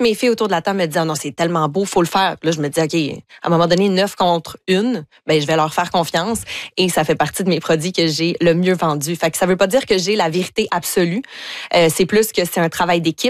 mes filles autour de la table me disaient, oh non, c'est tellement beau, faut le faire. Puis là, je me dis, OK, à un moment donné, 9 contre 1, ben, je vais leur faire confiance. Et ça fait partie de mes produits que j'ai le mieux vendus. Fait que ça veut pas dire que j'ai la vérité absolue. C'est plus que c'est un travail d'équipe.